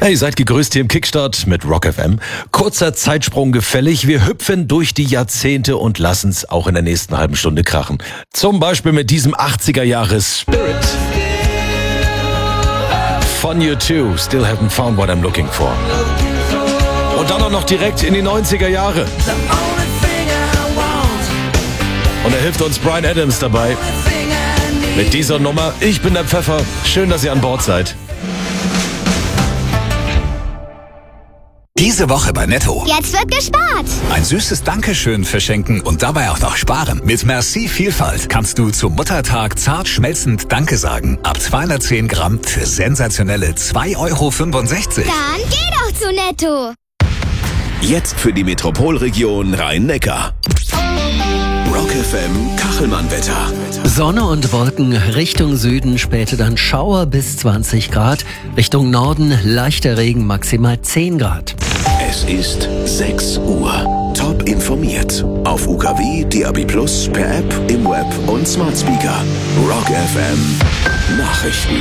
Hey, seid gegrüßt hier im Kickstart mit Rock FM. Kurzer Zeitsprung gefällig. Wir hüpfen durch die Jahrzehnte und lassen's auch in der nächsten halben Stunde krachen. Zum Beispiel mit diesem 80er-Jahres-Spirit von U2. Still haven't found what I'm looking for. Und dann auch noch direkt in die 90er Jahre. Und da hilft uns Bryan Adams dabei mit dieser Nummer. Ich bin der Pfeffer. Schön, dass ihr an Bord seid. Diese Woche bei Netto. Jetzt wird gespart. Ein süßes Dankeschön verschenken und dabei auch noch sparen. Mit Merci Vielfalt kannst du zum Muttertag zart schmelzend Danke sagen. Ab 210 Gramm für sensationelle 2,65 €. Dann geh doch zu Netto. Jetzt für die Metropolregion Rhein-Neckar. Rock FM Kachelmann-Wetter. Sonne und Wolken Richtung Süden, später dann Schauer bis 20 Grad. Richtung Norden leichter Regen, maximal 10 Grad. Es ist 6 Uhr. Top informiert. Auf UKW, DAB+, per App, im Web und Smart Speaker. Rock FM Nachrichten.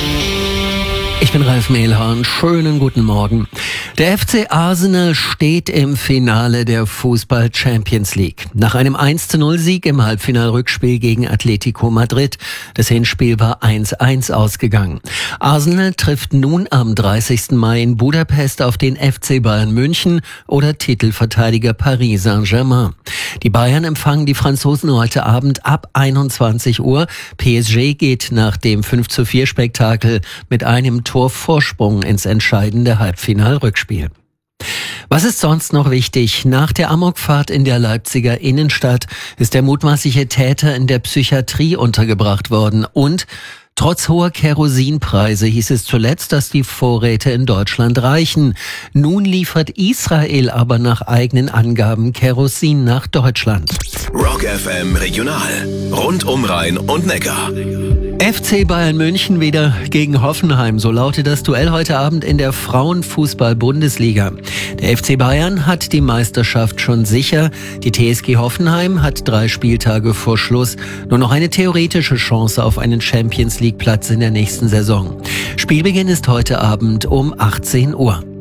Ich bin Ralf Mehlhorn. Schönen guten Morgen. Der FC Arsenal steht im Finale der Fußball Champions League. Nach einem 1:0-Sieg im Halbfinalrückspiel gegen Atletico Madrid. Das Hinspiel war 1:1 ausgegangen. Arsenal trifft nun am 30. Mai in Budapest auf den FC Bayern München oder Titelverteidiger Paris Saint-Germain. Die Bayern empfangen die Franzosen heute Abend ab 21 Uhr. PSG geht nach dem 5:4-Spektakel mit einem Torvorsprung ins entscheidende Halbfinalrückspiel. Was ist sonst noch wichtig? Nach der Amokfahrt in der Leipziger Innenstadt ist der mutmaßliche Täter in der Psychiatrie untergebracht worden und trotz hoher Kerosinpreise hieß es zuletzt, dass die Vorräte in Deutschland reichen. Nun liefert Israel aber nach eigenen Angaben Kerosin nach Deutschland. Rock FM Regional. Rund um Rhein und Neckar. FC Bayern München wieder gegen Hoffenheim. So lautet das Duell heute Abend in der Frauenfußball-Bundesliga. Der FC Bayern hat die Meisterschaft schon sicher. Die TSG Hoffenheim hat 3 Spieltage vor Schluss nur noch eine theoretische Chance auf einen Champions-League-Platz in der nächsten Saison. Spielbeginn ist heute Abend um 18 Uhr.